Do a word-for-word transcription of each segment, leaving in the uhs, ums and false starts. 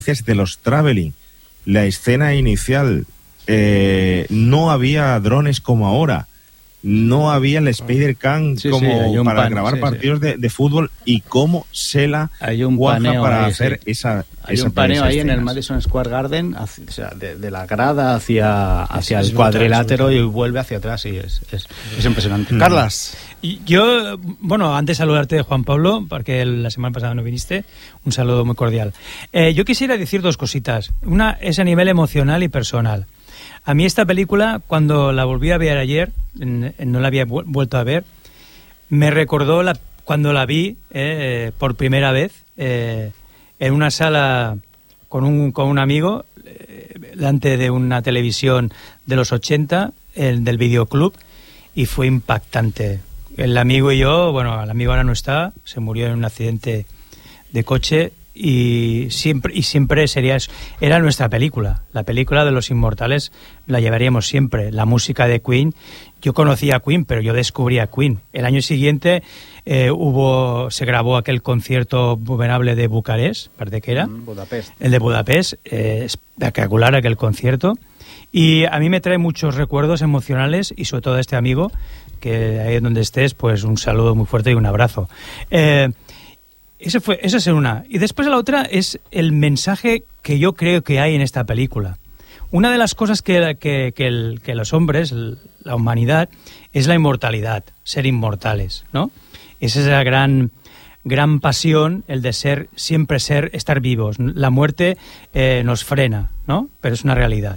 de los Traveling, la escena inicial, eh, no había drones como ahora, no había el Spider-Cam sí, como sí, para pan, grabar sí, partidos sí. De, de fútbol, y cómo se la hay un guaja para ahí, hacer sí. esa hay esa un paneo ahí en el Madison Square Garden, hacia, o sea, de, de la grada hacia, hacia es, el es cuadrilátero brutal, y vuelve hacia atrás, y es, es, es impresionante. Mm. Carlas. Y yo, bueno, antes de saludarte, Juan Pablo, porque la semana pasada no viniste, un saludo muy cordial. Eh, yo quisiera decir dos cositas. Una es a nivel emocional y personal. A mí esta película, cuando la volví a ver ayer, no la había vuelto a ver, me recordó la, cuando la vi eh, por primera vez eh, en una sala con un, con un amigo, eh, delante de una televisión de los ochenta, el del videoclub, y fue impactante. El amigo y yo, bueno, el amigo ahora no está, se murió en un accidente de coche, y siempre y siempre sería eso. Era nuestra película, la película de los inmortales, la llevaríamos siempre. La música de Queen, yo conocía a Queen, pero yo descubrí a Queen. El año siguiente eh, hubo se grabó aquel concierto venerable de Bucarest, parece que era Budapest. El de Budapest, eh, espectacular aquel concierto, y a mí me trae muchos recuerdos emocionales, y sobre todo a este amigo, que ahí donde estés, pues un saludo muy fuerte y un abrazo. eh, Ese fue, esa es una. Y después la otra es el mensaje que yo creo que hay en esta película. Una de las cosas que, que, que, el, que los hombres, la humanidad, es la inmortalidad, ser inmortales, ¿no? Esa es la gran, gran pasión, el de ser, siempre ser, estar vivos. La muerte eh, nos frena, ¿no? Pero es una realidad.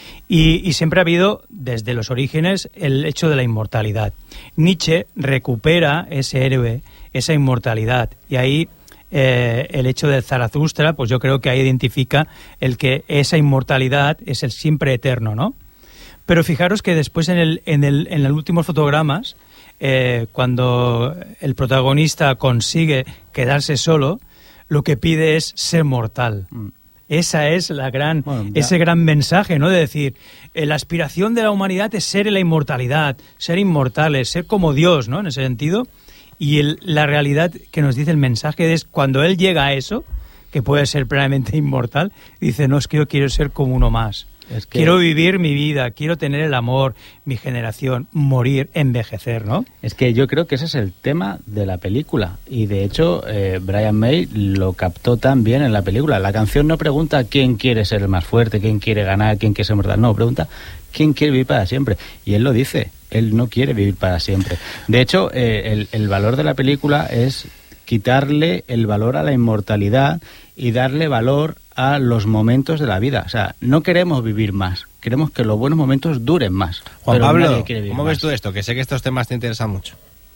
Y, y siempre ha habido, desde los orígenes, el hecho de la inmortalidad. Nietzsche recupera ese héroe, esa inmortalidad, y ahí eh, el hecho del Zaratustra, pues yo creo que ahí identifica el que esa inmortalidad es el siempre eterno, ¿no? Pero fijaros que después en el en el en los últimos fotogramas, eh, cuando el protagonista consigue quedarse solo, lo que pide es ser mortal. Mm. Esa es la gran, bueno, ese gran mensaje, ¿no? De decir, eh, la aspiración de la humanidad es ser la inmortalidad, ser inmortales, ser como Dios, ¿no? En ese sentido. Y el, la realidad que nos dice el mensaje es cuando él llega a eso, que puede ser plenamente inmortal, dice, no, es que yo quiero ser como uno más. Es que quiero vivir mi vida, quiero tener el amor, mi generación, morir, envejecer, ¿no? Es que yo creo que ese es el tema de la película. Y de hecho, eh, Brian May lo captó tan bien en la película. La canción no pregunta quién quiere ser el más fuerte, quién quiere ganar, quién quiere ser mortal. No, pregunta quién quiere vivir para siempre. Y él lo dice, él no quiere vivir para siempre. De hecho, eh, el, el valor de la película es quitarle el valor a la inmortalidad y darle valor a los momentos de la vida. O sea, no queremos vivir más, queremos que los buenos momentos duren más. Juan Pablo, ¿cómo ves tú esto? Que sé que estos temas te interesan mucho.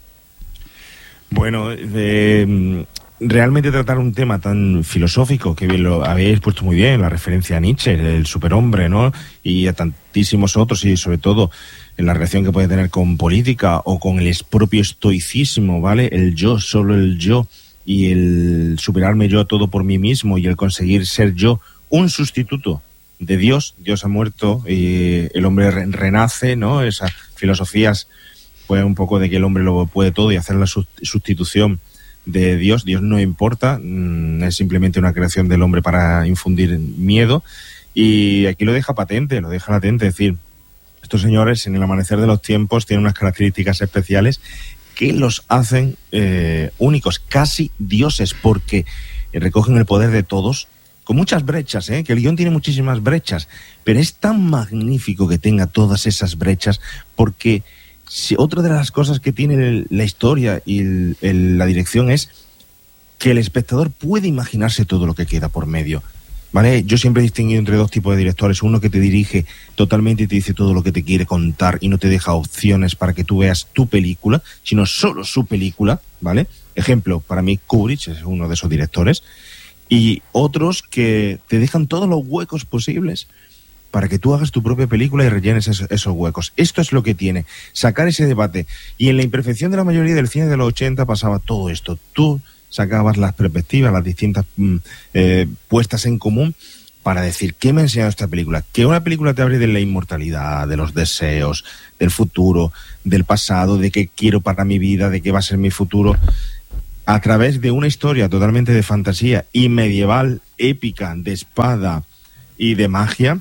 Bueno, eh, realmente tratar un tema tan filosófico, que bien lo habéis puesto muy bien, la referencia a Nietzsche, el superhombre, ¿no? Y a tantísimos otros, y sobre todo en la relación que puede tener con política o con el propio estoicismo, ¿vale? El yo, solo el yo, y el superarme yo todo por mí mismo, y el conseguir ser yo un sustituto de Dios. Dios ha muerto y el hombre re- renace, ¿no? Esas filosofías, pues un poco de que el hombre lo puede todo y hacer la sustitución de Dios. Dios no importa, es simplemente una creación del hombre para infundir miedo, y aquí lo deja patente, lo deja latente, es decir, estos señores en el amanecer de los tiempos tienen unas características especiales que los hacen eh, únicos, casi dioses, porque recogen el poder de todos, con muchas brechas, ¿eh? Que el guión tiene muchísimas brechas, pero es tan magnífico que tenga todas esas brechas, porque si otra de las cosas que tiene el, la historia y el, el, la dirección es que el espectador puede imaginarse todo lo que queda por medio, ¿vale? Yo siempre he distinguido entre dos tipos de directores: uno que te dirige totalmente y te dice todo lo que te quiere contar y no te deja opciones para que tú veas tu película, sino solo su película, ¿vale? Ejemplo, para mí Kubrick es uno de esos directores. Y otros que te dejan todos los huecos posibles para que tú hagas tu propia película y rellenes esos, esos huecos. Esto es lo que tiene, sacar ese debate. Y en la imperfección de la mayoría del cine de los ochenta pasaba todo esto. Tú sacabas las perspectivas, las distintas eh, puestas en común para decir, ¿qué me ha enseñado esta película? Que una película te hable de la inmortalidad, de los deseos, del futuro, del pasado, de qué quiero para mi vida, de qué va a ser mi futuro, a través de una historia totalmente de fantasía y medieval épica, de espada y de magia,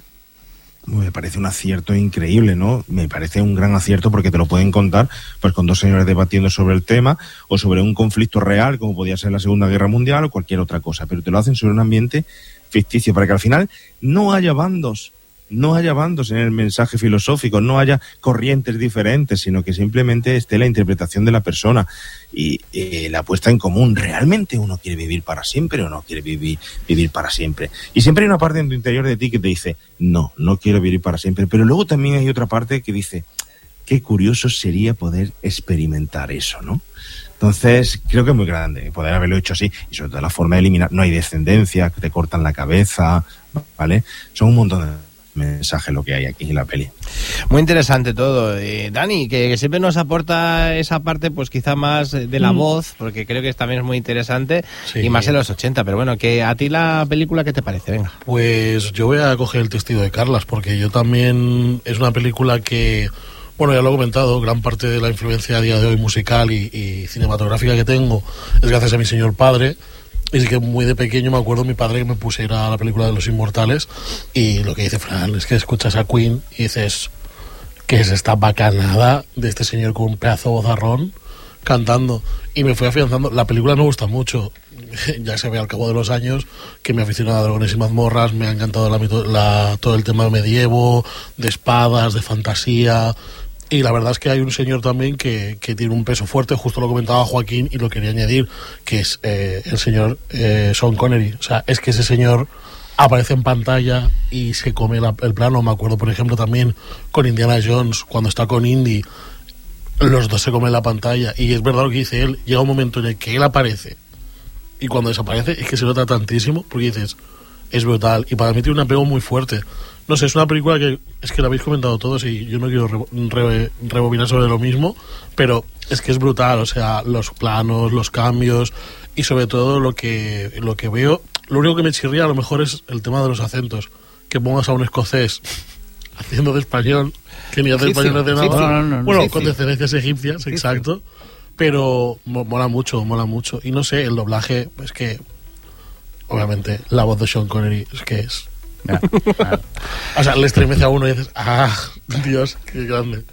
me parece un acierto increíble, ¿no? Me parece un gran acierto porque te lo pueden contar pues con dos señores debatiendo sobre el tema o sobre un conflicto real, como podía ser la Segunda Guerra Mundial o cualquier otra cosa, pero te lo hacen sobre un ambiente ficticio para que al final no haya bandos, no haya bandos en el mensaje filosófico, no haya corrientes diferentes, sino que simplemente esté la interpretación de la persona y eh, la puesta en común. ¿Realmente uno quiere vivir para siempre o no quiere vivir, vivir para siempre? Y siempre hay una parte en tu interior de ti que te dice, no, no quiero vivir para siempre, pero luego también hay otra parte que dice, qué curioso sería poder experimentar eso, ¿no? Entonces, creo que es muy grande poder haberlo hecho así, y sobre todo la forma de eliminar, no hay descendencia, que te cortan la cabeza, ¿vale? Son un montón de mensaje lo que hay aquí en la peli. Muy interesante todo. Eh, Dani, que, que siempre nos aporta esa parte, pues quizá más de la mm. voz, porque creo que también es muy interesante, sí. Y más en los ochenta, pero bueno, que a ti la película, ¿qué te parece? Venga. Pues yo voy a coger el testigo de Carlas, porque yo también, es una película que, bueno, ya lo he comentado, gran parte de la influencia a día de hoy musical y, y cinematográfica que tengo es gracias a mi señor padre. Y sí que muy de pequeño me acuerdo mi padre que me pusiera la película de Los Inmortales y lo que dice Fran es que escuchas a Queen y dices, ¿qué es esta bacanada de este señor con un pedazo de vozarrón cantando? Y me fui afianzando. La película me gusta mucho, ya se ve al cabo de los años que me he aficionado a Dragones y Mazmorras, me ha encantado la, la, todo el tema medievo, de espadas, de fantasía. Y la verdad es que hay un señor también que, que tiene un peso fuerte, justo lo comentaba Joaquín y lo quería añadir, que es eh, el señor eh, Sean Connery. O sea, es que ese señor aparece en pantalla y se come la, el plano. Me acuerdo, por ejemplo, también con Indiana Jones, cuando está con Indy, los dos se comen la pantalla. Y es verdad lo que dice él, llega un momento en el que él aparece y cuando desaparece es que se nota tantísimo, porque dices, es brutal. Y para mí tiene un apego muy fuerte. No sé, es una película que es que la habéis comentado todos y yo no quiero re, re, rebobinar sobre lo mismo, pero es que es brutal, o sea, los planos, los cambios y sobre todo lo que lo que veo, lo único que me chirría a lo mejor es el tema de los acentos, que pongas a un escocés haciendo de español, que ni hace español hace nada, no, no, no, bueno, con descendencias egipcias, exacto, pero mola mucho, mola mucho, y no sé, el doblaje, es que obviamente la voz de Sean Connery es que es Ya, claro. O sea, le estremece a uno y dices, ¡ah, Dios, qué grande!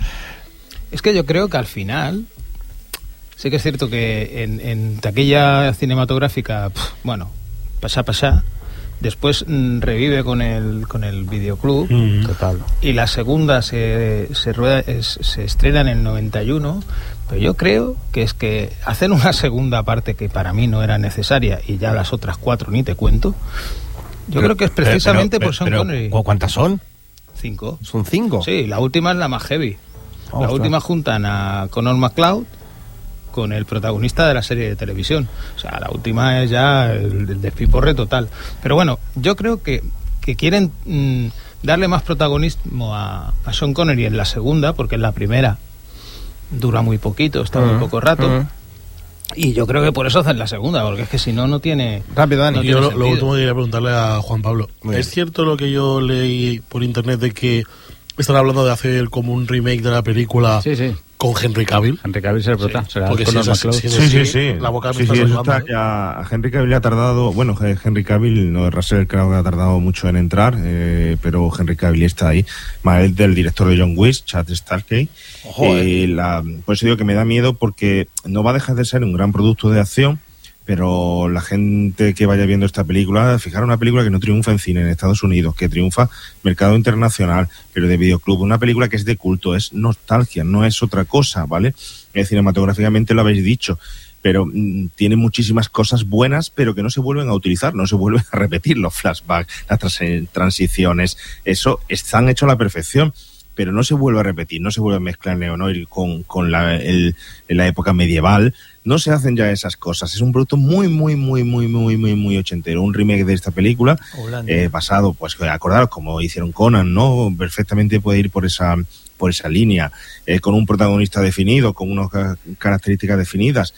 Es que yo creo que al final, sí que es cierto que en, en taquilla cinematográfica, pff, bueno, pasa, pasa, después mmm, revive con el con el videoclub, mm. total. Y la segunda se, se, rueda, es, se estrena en el noventa y uno, pero yo creo que es que hacen una segunda parte que para mí no era necesaria y ya las otras cuatro ni te cuento. Yo pero, creo que es precisamente pero, pero, por Sean Connery. ¿Cuántas son? Cinco. ¿Son cinco? Sí, la última es la más heavy. Oh, la ostras. Última juntan a Connor McCloud con el protagonista de la serie de televisión. O sea, la última es ya el, el despiporre total. Pero bueno, yo creo que, que quieren mmm, darle más protagonismo a, a Sean Connery en la segunda, porque en la primera dura muy poquito, está uh-huh. muy poco rato. Uh-huh. Y yo creo que por eso hacen la segunda, porque es que si no, no tiene... Rápido, Dani. No yo lo, lo último que quería preguntarle a Juan Pablo. ¿Es cierto lo que yo leí por internet de que están hablando de hacer como un remake de la película sí, sí. con Henry Cavill? Henry Cavill se prota. Sí. Porque si es así, si es sí, sí, sí. La boca sí, me sí, está está ayudando, ya, Henry Cavill ha tardado... Bueno, Henry Cavill, no, Russell Crowe ha tardado mucho en entrar, eh, pero Henry Cavill está ahí. Más el del director de John Wick, Chad Stahelski. Eh, la, por eso digo que me da miedo porque no va a dejar de ser un gran producto de acción, pero la gente que vaya viendo esta película, fijaros, una película que no triunfa en cine en Estados Unidos, que triunfa en mercado internacional, pero de videoclub, una película que es de culto, es nostalgia, no es otra cosa, ¿vale? Eh, cinematográficamente lo habéis dicho, pero mmm, tiene muchísimas cosas buenas, pero que no se vuelven a utilizar, no se vuelven a repetir los flashbacks, las trans- transiciones, eso están hechos a la perfección, pero no se vuelve a repetir, no se vuelve a mezclar Neo-Noir con, con la, el, en la época medieval, no se hacen ya esas cosas, es un producto muy, muy, muy, muy, muy, muy, muy ochentero, un remake de esta película, eh, basado, pues, acordaros, como hicieron Conan, ¿no? Perfectamente puede ir por esa, por esa línea, eh, con un protagonista definido, con unas características definidas,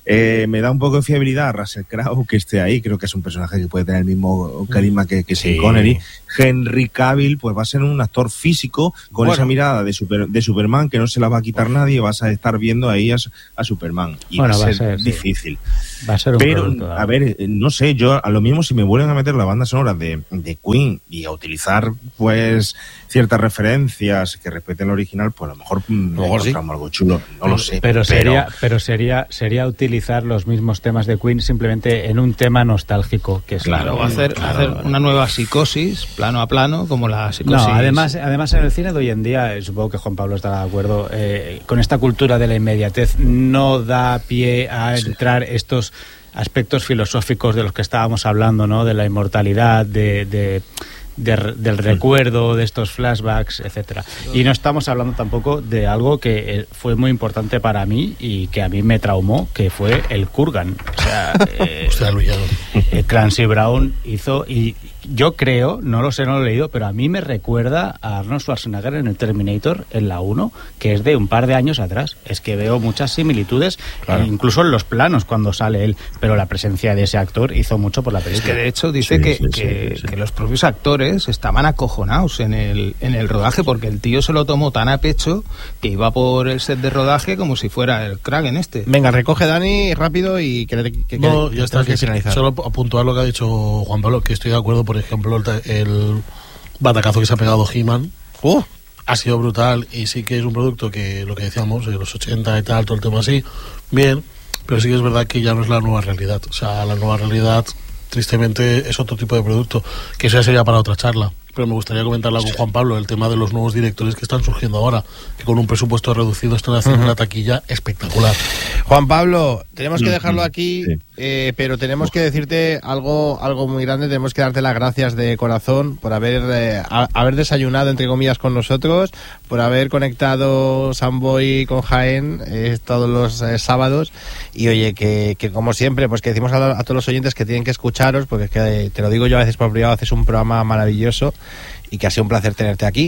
Eh, me da un poco de fiabilidad a Russell Crowe que esté ahí, creo que es un personaje que puede tener el mismo carisma que, que Sean Sí. Connery. Henry Cavill pues va a ser un actor físico con Bueno. esa mirada de, super, de Superman que no se la va a quitar nadie, vas a estar viendo ahí a, a Superman y Bueno, va a ser, va a ser, sí. difícil. Va a ser un Pero, producto, a ver, no sé, yo a lo mismo si me vuelven a meter la banda sonora de, de Queen y a utilizar pues ciertas referencias que respeten el original, pues a lo mejor mm, Luego sí. encontramos algo chulo, no lo sé. Pero sería, pero sería, sería utilizar los mismos temas de Queen simplemente en un tema nostálgico que es Claro, va a hacer, claro, hacer claro. una nueva psicosis, plano a plano, como la No, psicosis. además, además en el cine de hoy en día, eh, supongo que Juan Pablo estará de acuerdo, eh, con esta cultura de la inmediatez no da pie a entrar estos aspectos filosóficos de los que estábamos hablando, ¿no? De la inmortalidad, de, de, de- del recuerdo, de estos flashbacks, etcétera. Y no estamos hablando tampoco de algo que eh, fue muy importante para mí y que a mí me traumó, que fue el Kurgan. O sea, eh, Hostia, Luis, ya no. eh, Clancy Brown hizo, y yo creo, no lo sé, no lo he leído, pero a mí me recuerda a Arnold Schwarzenegger en el Terminator, en la uno, que es de un par de años atrás. Es que veo muchas similitudes, Claro. eh, incluso en los planos cuando sale él, pero la presencia de ese actor hizo mucho por la Es película. que de hecho dice Sí, que, sí, sí, que, sí. que los propios actores estaban acojonados en el, en el rodaje porque el tío se lo tomó tan a pecho que iba por el set de rodaje como si fuera el crack en este. Venga, recoge Dani rápido y que, que, que- No, que ya está. tenemos que Que finalizar. solo a puntuar lo que ha dicho Juan Pablo, que estoy de acuerdo. Por ejemplo, el, el batacazo que se ha pegado He-Man Uh, ha sido brutal y sí que es un producto que, lo que decíamos, de los ochenta y tal, todo el tema así, bien, pero sí que es verdad que ya no es la nueva realidad. O sea, la nueva realidad, tristemente, es otro tipo de producto, que eso ya sería para otra charla. Pero me gustaría comentarla con Juan Pablo, el tema de los nuevos directores que están surgiendo ahora, que con un presupuesto reducido están haciendo una taquilla espectacular. Juan Pablo, tenemos que Mm, dejarlo mm, aquí, sí. eh, pero tenemos que decirte algo, algo muy grande. Tenemos que darte las gracias de corazón por haber, eh, a- haber desayunado, entre comillas, con nosotros, por haber conectado Samboy con Jaén eh, todos los eh, sábados. Y oye, que, que como siempre, pues que decimos a, a todos los oyentes que tienen que escucharos, porque es que eh, te lo digo yo a veces por privado, haces un programa maravilloso y que ha sido un placer tenerte aquí.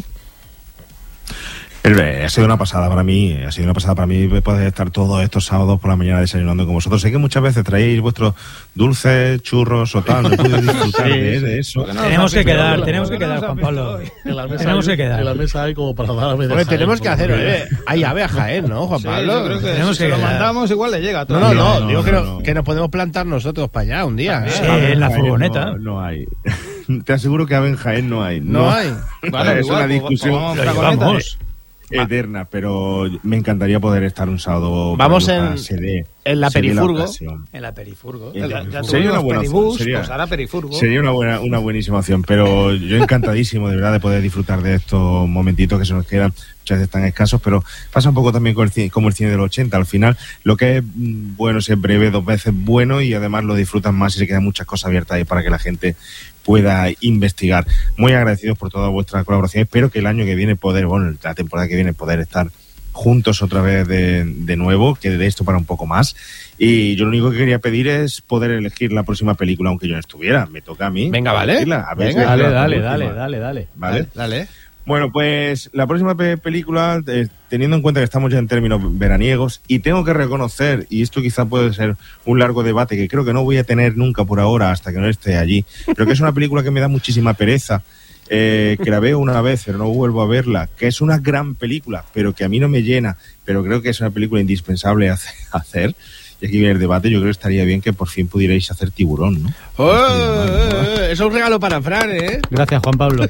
El- Ha sido una pasada para mí, ha sido una pasada para mí poder estar todos estos sábados por la mañana desayunando con vosotros. Sé que muchas veces traéis vuestros dulces, churros o tal, no puedo disfrutar de, de eso. Tenemos que quedar, tenemos que ¿Por qué no quedar, nos Juan han Pablo. visto En la mesa Tenemos hay, que quedar. En la mesa hay como para dar a media Bueno, Jaén, tenemos que por hacer, lo que- eh, hay ave a Jaén, ¿no, Juan Sí, Pablo? yo creo que Tenemos si que se lo quedar. mandamos igual le llega a todo No, no, el no, mundo. no, digo no, que, no, no- no. que nos podemos plantar nosotros para allá un día. ¿eh? Sí, Ave en la Jaén furgoneta. No, no hay. Te aseguro que ave en Jaén no hay. No hay. Vale, es igual, una pues, discusión vamos Lo a fragoneta, llevamos. eterna, pero me encantaría poder estar un sábado. Vamos por Luja, en- se dé- en la se dé perifurgo. ocasión. En la perifurgo. En Ya, la ya Sería tuvimos una buena peribús, opción, sería- pues ahora perifurgo. Sería una buena, una buenísima opción, pero yo encantadísimo de verdad de poder disfrutar de estos momentitos que se nos quedan, muchas veces tan escasos, pero pasa un poco también con el cine, como el cine de los ochenta. Al final, lo que es mm, bueno si es breve, dos veces bueno, y además lo disfrutan más y se quedan muchas cosas abiertas ahí para que la gente pueda investigar. Muy agradecidos por toda vuestra colaboración. Espero que el año que viene poder, bueno, la temporada que viene poder estar juntos otra vez de, de nuevo, que de esto para un poco más. Y yo lo único que quería pedir es poder elegir la próxima película, aunque yo no estuviera. Me toca a mí. Venga, vale. elegirla. A ver si Venga. es Dale, la dale, última. dale, dale, dale. ¿Vale? Dale. Bueno, pues la próxima pe- película, eh, teniendo en cuenta que estamos ya en términos veraniegos, y tengo que reconocer, y esto quizá puede ser un largo debate que creo que no voy a tener nunca por ahora hasta que no esté allí, pero que es una película que me da muchísima pereza, eh, que la veo una vez, pero no vuelvo a verla, que es una gran película, pero que a mí no me llena, pero creo que es una película indispensable hace- hacer. Y aquí viene el debate, yo creo que estaría bien que por fin pudierais hacer Tiburón, ¿no? Oh, oh, oh, oh, eso es un regalo para Fran, ¿eh? Gracias, Juan Pablo.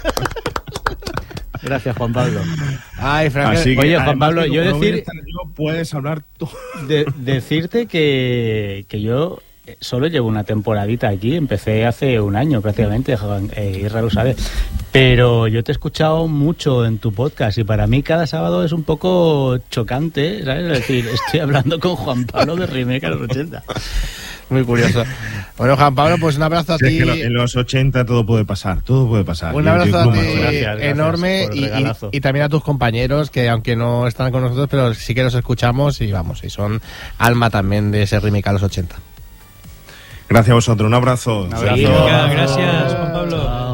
Gracias, Juan Pablo. Ay, Fran. Así que, Oye, Juan además, Pablo, que yo como no voy a decir- estar yo, puedes hablar tú. De- decirte que, que yo solo llevo una temporadita aquí, empecé hace un año prácticamente, Juan- eh, Isra lo sabe, pero yo te he escuchado mucho en tu podcast y para mí cada sábado es un poco chocante, ¿sabes? Es decir, estoy hablando con Juan Pablo de Remake a los ochenta. Muy curioso. Bueno, Juan Pablo, pues un abrazo a Si es ti. que lo- en los ochenta todo puede pasar, todo puede pasar. Un Yo- abrazo yo a como- ti gracias, gracias enorme por el y, y- regalazo. y también a tus compañeros que aunque no están con nosotros, pero sí que los escuchamos y vamos, y son alma también de ese remake a los ochenta. Gracias a vosotros, un abrazo. Un abrazo. Venga, gracias, Juan Pablo.